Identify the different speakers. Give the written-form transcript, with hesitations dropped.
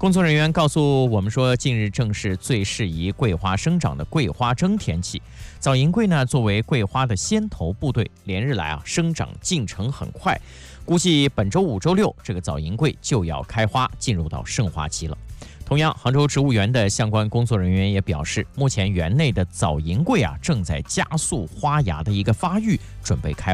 Speaker 1: 工作人员告诉我们说，近日正是最适宜桂花生长的桂花争天气。枣银桂呢，作为桂花的先头部队，连日来生长进程很快，估计本周5、周6，这个枣银桂就要开花，进入到盛花期了。同样，杭州植物园的相关工作人员也表示，目前园内的枣银桂正在加速花芽的一个发育，准备开